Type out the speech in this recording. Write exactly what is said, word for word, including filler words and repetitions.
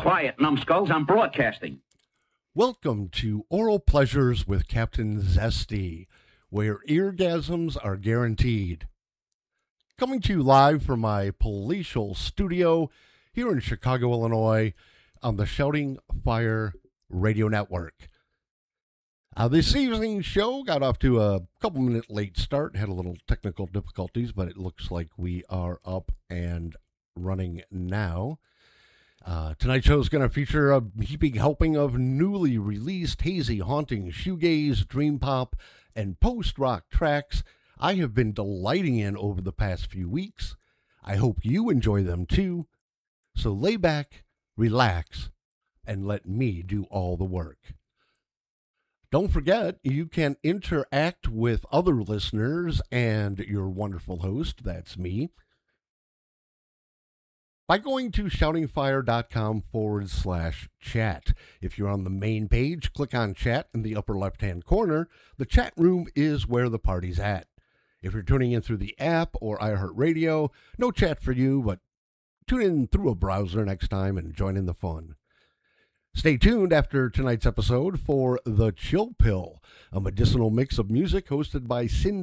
Quiet, numbskulls, I'm broadcasting. Welcome to Oral Pleasures with Captain Zesty, where eargasms are guaranteed. Coming to you live from my palatial studio here in Chicago, Illinois, on the Shouting Fire Radio Network. Uh, this evening's show got off to a couple minute late start, had a little technical difficulties, but it looks like we are up and running now. Uh, tonight's show is going to feature a heaping helping of newly released hazy, haunting, shoegaze, dream pop, and post-rock tracks I have been delighting in over the past few weeks. I hope you enjoy them too. So lay back, relax, and let me do all the work. Don't forget, you can interact with other listeners and your wonderful host, that's me, by going to shoutingfire.com forward slash chat. If you're on the main page, click on chat in the upper left-hand corner. The chat room is where the party's at. If you're tuning in through the app or iHeartRadio, no chat for you, but tune in through a browser next time and join in the fun. Stay tuned after tonight's episode for The Chill Pill, a medicinal mix of music hosted by Cindy